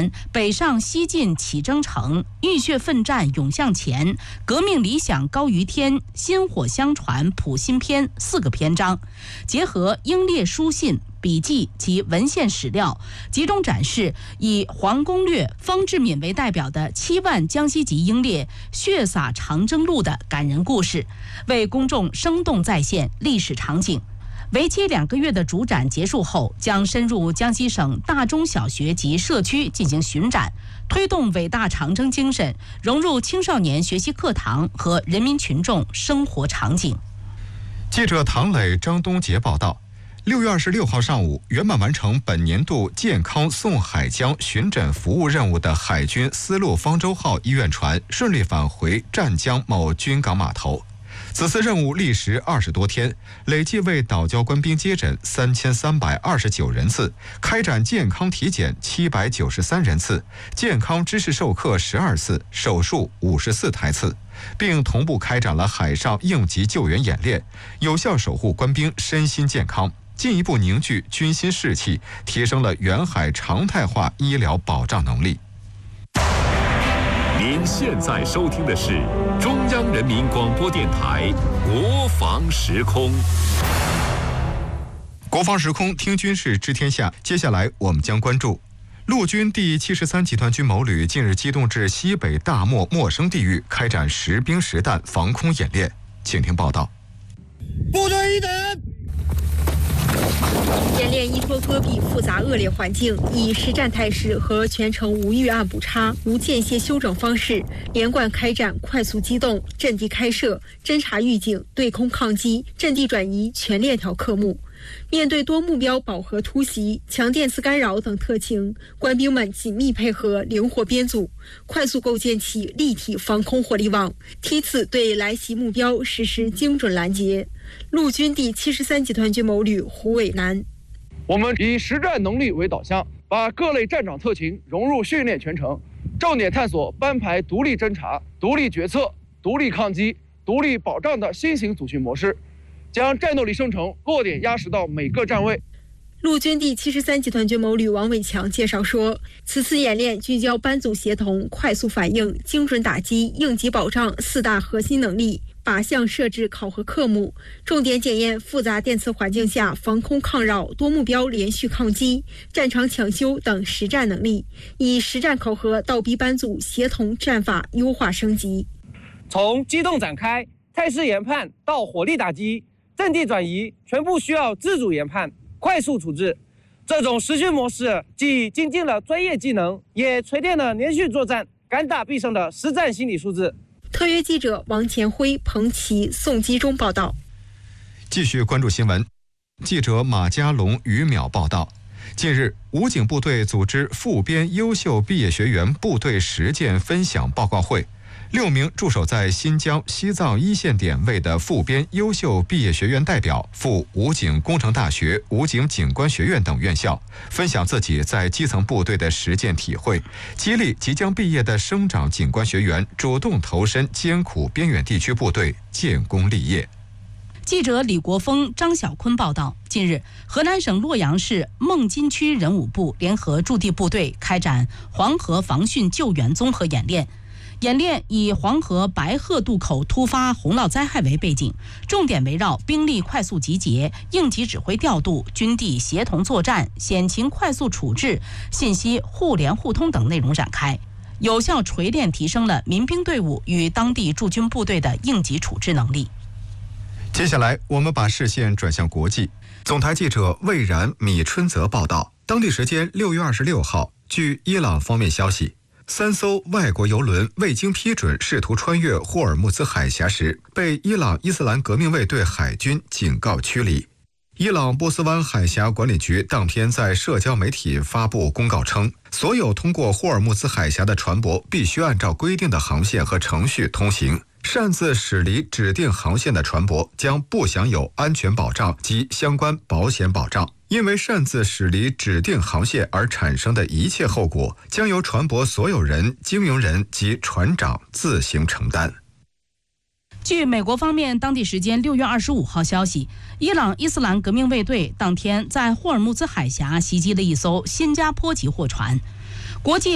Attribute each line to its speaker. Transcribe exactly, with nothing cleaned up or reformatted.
Speaker 1: 年，北上西进起征程，浴血奋战涌向前，革命理想高于天，薪火相传谱新篇四个篇章，结合英烈书信、笔记及文献史料，集中展示以黄公略、方志敏为代表的七万江西籍英烈血洒长征路的感人故事，为公众生动再现历史场景。为期两个月的主展结束后，将深入江西省大中小学及社区进行巡展，推动伟大长征精神融入青少年学习课堂和人民群众生活场景。
Speaker 2: 记者唐磊、张东杰报道。六月二十六号上午，圆满完成本年度健康送海疆巡诊服务任务的海军丝路方舟号医院船顺利返回湛江某军港码头。此次任务历时二十多天，累计为岛礁官兵接诊三千三百二十九人次，开展健康体检七百九十三人次，健康知识授课十二次，手术五十四台次，并同步开展了海上应急救援演练，有效守护官兵身心健康，进一步凝聚军心士气，提升了远海常态化医疗保障能力。
Speaker 3: 您现在收听的是中央人民广播电台国防时空。
Speaker 2: 国防时空听军事知天下，接下来我们将关注陆军第七十三集团军某旅近日机动至西北大漠陌生地域，开展实兵实弹防空演练。请听报道。
Speaker 4: 部队一等。
Speaker 5: 演练依托戈壁复杂恶劣环境，以实战态势和全程无预案补差、无间歇休整方式，连贯开展快速机动、阵地开设、侦察预警、对空抗击、阵地转移全链条科目。面对多目标饱和突袭、强电磁干扰等特情，官兵们紧密配合，灵活编组，快速构建起立体防空火力网，梯次对来袭目标实施精准拦截。陆军第七十三集团军某旅胡伟南：
Speaker 4: 我们以实战能力为导向，把各类战场特情融入训练全程，重点探索班排独立侦察、独立决策、独立抗击、独立保障的新型组训模式，将战斗力生成落点压实到每个站位。
Speaker 5: 陆军第七十三集团军某旅王伟强介绍说，此次演练聚焦班组协同、快速反应、精准打击、应急保障四大核心能力，靶向设置考核科目，重点检验复杂电磁环境下防空抗扰、多目标连续抗击、战场抢修等实战能力，以实战考核倒逼班组协同战法优化升级。
Speaker 6: 从机动展开、态势研判到火力打击、阵地转移，全部需要自主研判、快速处置。这种实训模式既精进了专业技能，也锤炼了连续作战、敢打必胜的实战心理素质。
Speaker 5: 特约记者王前辉、彭琦、宋基中报道。
Speaker 2: 继续关注新闻，记者马家龙、于淼报道。近日，武警部队组织副编优秀毕业学员部队实践分享报告会。六名驻守在新疆、西藏一线点位的副编优秀毕业学员代表赴武警工程大学、武警警官学院等院校，分享自己在基层部队的实践体会，激励即将毕业的生长警官学员主动投身艰苦边远地区部队，建功立业。
Speaker 1: 记者李国峰、张晓坤报道，近日，河南省洛阳市孟津区人武部联合驻地部队开展黄河防汛救援综合演练。演练以黄河白鹤渡口突发洪涝灾害为背景，重点围绕兵力快速集结、应急指挥调度、军地协同作战、险情快速处置、信息互联互通等内容展开，有效锤炼提升了民兵队伍与当地驻军部队的应急处置能力。
Speaker 2: 接下来，我们把视线转向国际。总台记者魏然、米春泽报道，当地时间六月二十六号，据伊朗方面消息，三艘外国油轮未经批准试图穿越霍尔木兹海峡时，被伊朗伊斯兰革命卫队海军警告驱离。伊朗波斯湾海峡管理局当天在社交媒体发布公告称，所有通过霍尔木兹海峡的船舶必须按照规定的航线和程序通行，擅自驶离指定航线的船舶将不享有安全保障及相关保险保障。因为擅自驶离指定航线而产生的一切后果，将由船舶所有人、经营人及船长自行承担。
Speaker 1: 据美国方面当地时间六月二十五号消息，伊朗伊斯兰革命卫队当天在霍尔木兹海峡袭击了一艘新加坡籍货船。国际